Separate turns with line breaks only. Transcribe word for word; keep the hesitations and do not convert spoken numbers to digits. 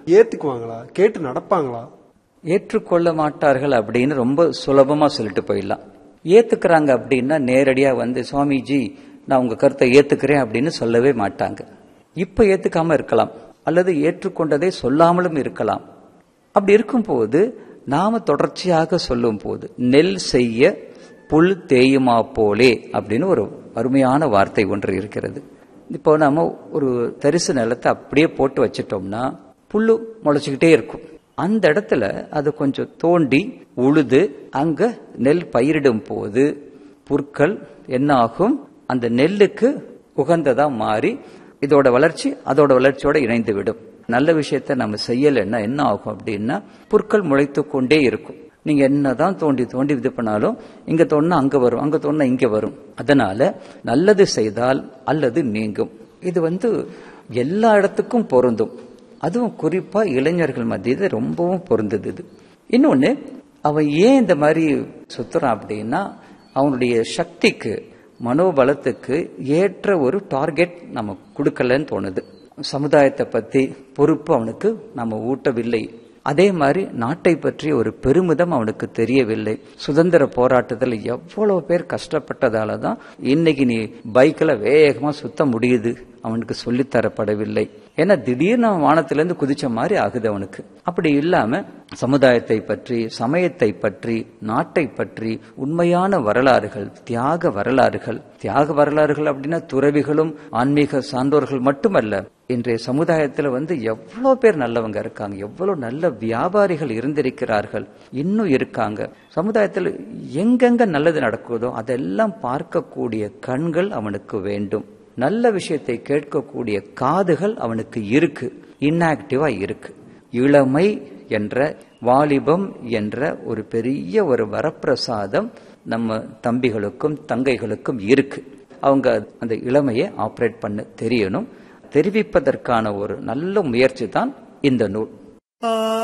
ஏத்துக்குவாங்களா? கேட்டு நடப்பாங்களா?
ஏற்றுக்கொள்ள மாட்டார்கள் அப்படின்னு ரொம்ப சுலபமா சொல்லிட்டு போயிடலாம். ஏத்துக்கிறாங்க அப்படின்னா நேரடியா வந்து சுவாமிஜி நான் உங்க கருத்தை ஏத்துக்கிறேன் அப்படின்னு சொல்லவே மாட்டாங்க. இப்ப ஏத்துக்காம இருக்கலாம், அல்லது ஏற்றுக்கொண்டதை சொல்லாமலும் இருக்கலாம். அப்படி இருக்கும்போது நாம தொடர்ச்சியாக சொல்லும் போது நெல் செய்ய புல் தேயுமா போலே அப்படின்னு ஒரு அருமையான வார்த்தை ஒன்று இருக்கிறது. இப்போ நாம ஒரு தரிசு நிலத்தை அப்படியே போட்டு வச்சிட்டோம்னா புல்லு முளைச்சுக்கிட்டே இருக்கும். அந்த இடத்துல அது கொஞ்சம் தோண்டி உழுது அங்க நெல் பயிரிடும் போது புற்கள் என்ன ஆகும், அந்த நெல்லுக்கு உகந்ததா மாறி இதோட வளர்ச்சி அதோட வளர்ச்சியோட இணைந்து விடும். நல்ல விஷயத்த நம்ம செய்யலைன்னா என்ன ஆகும் அப்படின்னா புற்கள் முளைத்து கொண்டே இருக்கும். நீங்க என்னதான் தோண்டி தோண்டி இது பண்ணாலும் இங்க தோண்டினா அங்க வரும், அங்க தோண்டினா இங்க வரும். அதனால நல்லது செய்தால் அல்லது நீங்கும். இது வந்து எல்லா இடத்துக்கும் பொருந்தும். அதுவும் குறிப்பா இளைஞர்கள் மத்தியில் ரொம்பவும் பொருந்தது இது. இன்னொன்னு, அவன் ஏன் இந்த மாதிரி சுத்துறான் அப்படின்னா அவனுடைய சக்திக்கு மனோபலத்துக்கு ஏற்ற ஒரு டார்கெட் நம்ம கொடுக்கலன்னு தோணுது. சமுதாயத்தை பத்தி பொறுப்பு அவனுக்கு நம்ம ஊட்டவில்லை. அதே மாதிரி நாட்டை பற்றி ஒரு பெருமிதம் அவனுக்கு தெரியவில்லை. சுதந்திர போராட்டத்தில் எவ்வளவு பேர் கஷ்டப்பட்டதால தான் இன்னைக்கு நீ பைக்ல வேகமா சுத்த முடியுது அவனுக்கு சொல்லித்தரப்படவில்லை. ஏன்னா திடீர்னு வானத்திலிருந்து குதிச்ச மாதிரி ஆகுது அவனுக்கு. அப்படி இல்லாம சமுதாயத்தை பற்றி, சமயத்தை பற்றி, நாட்டை பற்றி உண்மையான வரலாறுகள், தியாக வரலாறுகள், தியாக வரலாறுகள் அப்படின்னா துறவிகளும் ஆன்மீக சான்றோர்கள் மட்டுமல்ல. இன்றைய சமுதாயத்துல வந்து எவ்வளவு பேர் நல்லவங்க இருக்காங்க, எவ்வளவு நல்ல வியாபாரிகள் இருந்திருக்கிறார்கள், இன்னும் இருக்காங்க. சமுதாயத்தில் எங்கெங்க நல்லது நடக்குதோ அதெல்லாம் பார்க்கக்கூடிய கண்கள் அவனுக்கு வேண்டும். நல்ல விஷயத்தை கேட்கக்கூடிய காதுகள் அவனுக்கு இருக்கு, இன்ஆக்டிவா இருக்கு. இளமை என்ற வாலிபம் என்ற ஒரு பெரிய ஒரு வரப்பிரசாதம் நம்ம தம்பிகளுக்கும் தங்கைகளுக்கும் இருக்கு. அவங்க அந்த இளமையை ஆப்ரேட் பண்ண தெரியணும். தெரிவிப்பதற்கான ஒரு நல்ல முயற்சி தான் இந்த நூல்.